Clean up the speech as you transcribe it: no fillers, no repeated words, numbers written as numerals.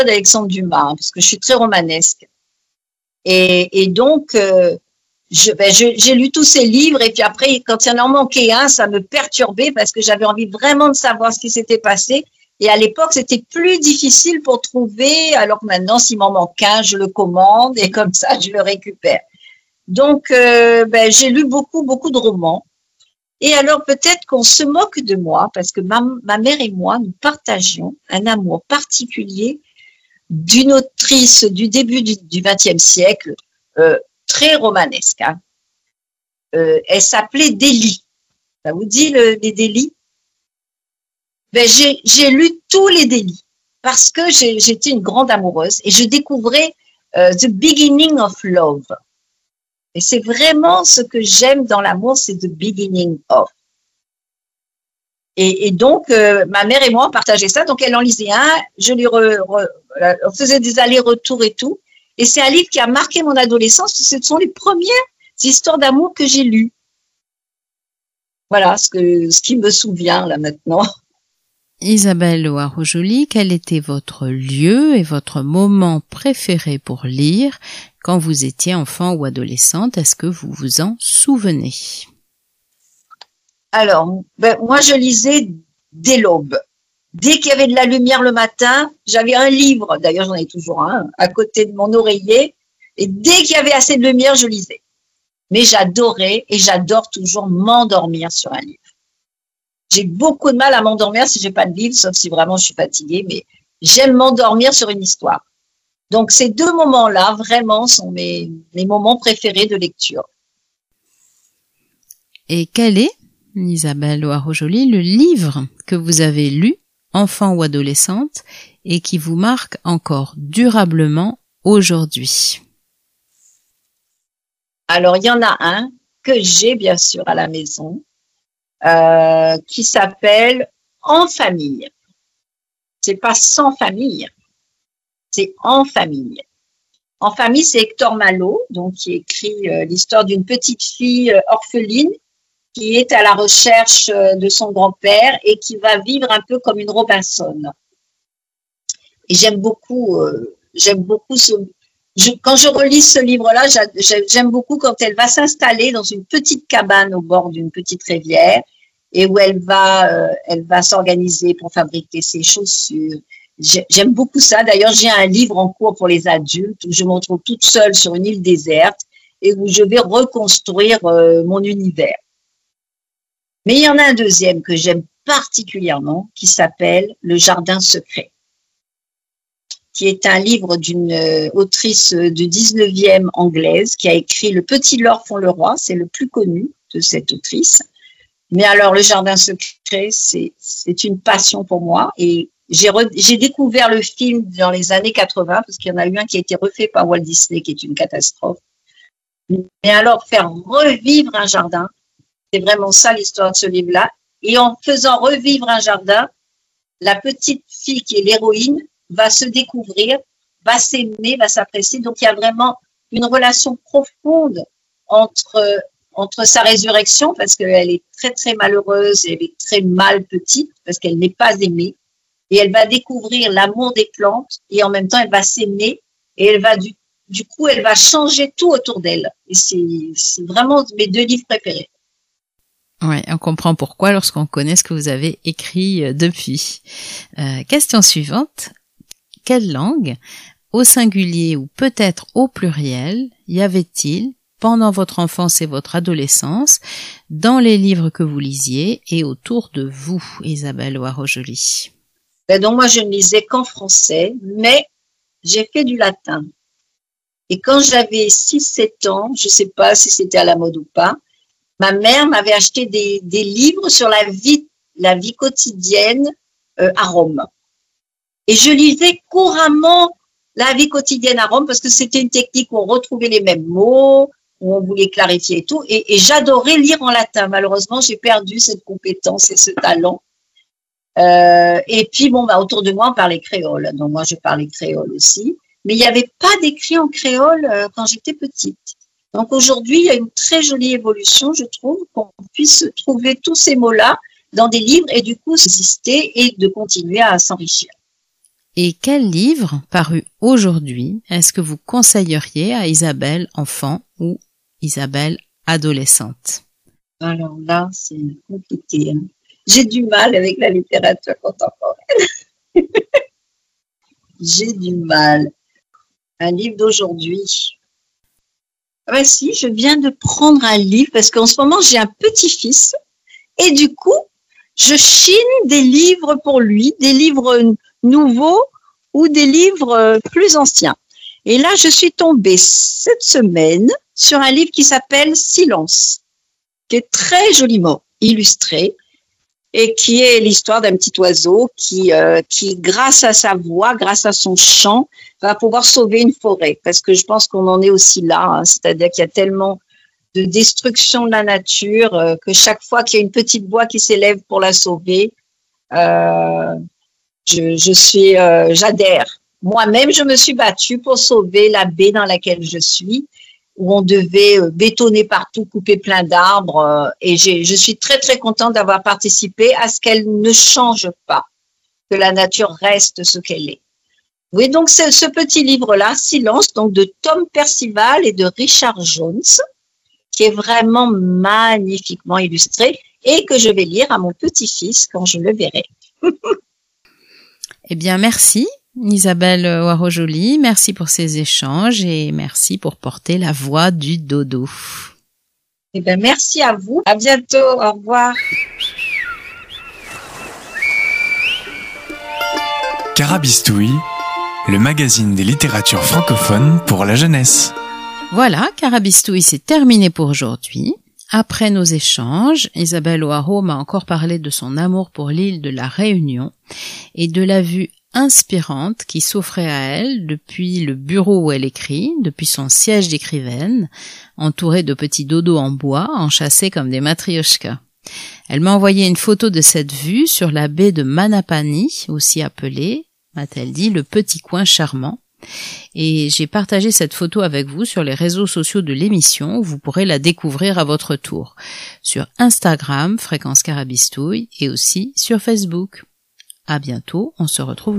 d'Alexandre Dumas, hein, parce que je suis très romanesque. Et donc, j'ai lu tous ces livres, et puis après, quand il en manquait un, ça me perturbait parce que j'avais envie vraiment de savoir ce qui s'était passé. Et à l'époque, c'était plus difficile pour trouver, alors que maintenant, s'il m'en manque un, je le commande et comme ça, je le récupère. Donc, j'ai lu beaucoup, beaucoup de romans. Et alors, peut-être qu'on se moque de moi parce que ma mère et moi, nous partagions un amour particulier d'une autrice du début du XXe siècle, très romanesque. Hein. Elle s'appelait Délie. Ça vous dit les Délie? J'ai lu tous les Délie parce que j'étais une grande amoureuse et je découvrais The Beginning of Love. Et c'est vraiment ce que j'aime dans l'amour, c'est The Beginning of. Et donc, ma mère et moi, on partageait ça. Donc, elle en lisait un, on faisait des allers-retours et tout. Et c'est un livre qui a marqué mon adolescence. Ce sont les premières histoires d'amour que j'ai lues. Voilà ce qui me souvient là maintenant. Isabelle Loireau-Joly, quel était votre lieu et votre moment préféré pour lire quand vous étiez enfant ou adolescente? Est-ce que vous vous en souvenez? Alors, moi, je lisais dès l'aube. Dès qu'il y avait de la lumière le matin, j'avais un livre, d'ailleurs j'en ai toujours un, à côté de mon oreiller, et dès qu'il y avait assez de lumière, je lisais. Mais j'adorais et j'adore toujours m'endormir sur un livre. J'ai beaucoup de mal à m'endormir si j'ai pas de livre, sauf si vraiment je suis fatiguée, mais j'aime m'endormir sur une histoire. Donc ces deux moments-là, vraiment, sont mes moments préférés de lecture. Et quel est, Isabelle Loireau-Joly, le livre que vous avez lu, enfant ou adolescente, et qui vous marque encore durablement aujourd'hui? Alors, il y en a un que j'ai bien sûr à la maison, qui s'appelle En famille. C'est pas Sans famille, c'est En famille. En famille, c'est Hector Malot, donc qui écrit l'histoire d'une petite fille orpheline qui est à la recherche de son grand-père et qui va vivre un peu comme une Robinson. Et j'aime beaucoup quand je relis ce livre-là, j'aime beaucoup quand elle va s'installer dans une petite cabane au bord d'une petite rivière et où elle va s'organiser pour fabriquer ses chaussures. J'aime beaucoup ça. D'ailleurs, j'ai un livre en cours pour les adultes où je me retrouve toute seule sur une île déserte et où je vais reconstruire mon univers. Mais il y en a un deuxième que j'aime particulièrement qui s'appelle Le Jardin secret, qui est un livre d'une autrice du 19e anglaise qui a écrit Le Petit Lord Fauntleroy, c'est le plus connu de cette autrice. Mais alors, Le Jardin secret, c'est une passion pour moi et j'ai découvert le film dans les années 80 parce qu'il y en a eu un qui a été refait par Walt Disney qui est une catastrophe. Mais alors, faire revivre un jardin, c'est vraiment ça l'histoire de ce livre-là. Et en faisant revivre un jardin, la petite fille qui est l'héroïne va se découvrir, va s'aimer, va s'apprécier. Donc, il y a vraiment une relation profonde entre sa résurrection, parce qu'elle est très, très malheureuse, et elle est très mal petite, parce qu'elle n'est pas aimée. Et elle va découvrir l'amour des plantes, et en même temps, elle va s'aimer, et elle va du coup, elle va changer tout autour d'elle. Et c'est vraiment mes deux livres préférés. Ouais, on comprend pourquoi lorsqu'on connaît ce que vous avez écrit depuis. Question suivante. Quelle langue, au singulier ou peut-être au pluriel, y avait-il pendant votre enfance et votre adolescence, dans les livres que vous lisiez et autour de vous, Isabelle Loireau-Joly? Donc moi, je ne lisais qu'en français, mais j'ai fait du latin. Et quand j'avais 6-7 ans, je ne sais pas si c'était à la mode ou pas, ma mère m'avait acheté des livres sur la vie quotidienne à Rome. Et je lisais couramment la vie quotidienne à Rome parce que c'était une technique où on retrouvait les mêmes mots, où on voulait clarifier et tout. Et j'adorais lire en latin. Malheureusement, j'ai perdu cette compétence et ce talent. Et puis, autour de moi, on parlait créole. Donc, moi, je parlais créole aussi. Mais il n'y avait pas d'écrit en créole quand j'étais petite. Donc, aujourd'hui, il y a une très jolie évolution, je trouve, qu'on puisse trouver tous ces mots-là dans des livres et du coup, exister et de continuer à s'enrichir. Et quel livre, paru aujourd'hui, est-ce que vous conseilleriez à Isabelle enfant ou Isabelle adolescente? Alors là, c'est compliqué. Hein. J'ai du mal avec la littérature contemporaine. J'ai du mal. Un livre d'aujourd'hui. Ah ben si, je viens de prendre un livre parce qu'en ce moment, j'ai un petit-fils et du coup, je chine des livres pour lui, des livres nouveaux ou des livres plus anciens. Et là, je suis tombée cette semaine sur un livre qui s'appelle Silence, qui est très joliment illustré et qui est l'histoire d'un petit oiseau qui, grâce à sa voix, grâce à son chant, va pouvoir sauver une forêt. Parce que je pense qu'on en est aussi là, hein, c'est-à-dire qu'il y a tellement de destruction de la nature que chaque fois qu'il y a une petite voix qui s'élève pour la sauver, j'adhère. Moi-même, je me suis battue pour sauver la baie dans laquelle je suis, où on devait bétonner partout, couper plein d'arbres. Et je suis très, très contente d'avoir participé à ce qu'elle ne change pas, que la nature reste ce qu'elle est. Oui, donc c'est ce petit livre-là, Silence, donc de Tom Percival et de Richard Jones, qui est vraiment magnifiquement illustré et que je vais lire à mon petit-fils quand je le verrai. Eh bien, merci Isabelle Hoareau-Joly, merci pour ces échanges et merci pour porter la voix du dodo. Eh bien, merci à vous. À bientôt. Au revoir. Carabistouille, le magazine des littératures francophones pour la jeunesse. Voilà, Carabistouille, c'est terminé pour aujourd'hui. Après nos échanges, Isabelle Hoareau m'a encore parlé de son amour pour l'île de la Réunion et de la vue inspirante qui s'offrait à elle depuis le bureau où elle écrit, depuis son siège d'écrivaine, entourée de petits dodos en bois, enchâssés comme des matrioshkas. Elle m'a envoyé une photo de cette vue sur la baie de Manapani, aussi appelée, m'a-t-elle dit, le petit coin charmant. Et j'ai partagé cette photo avec vous sur les réseaux sociaux de l'émission où vous pourrez la découvrir à votre tour. Sur Instagram, Fréquence Carabistouille, et aussi sur Facebook. À bientôt, on se retrouve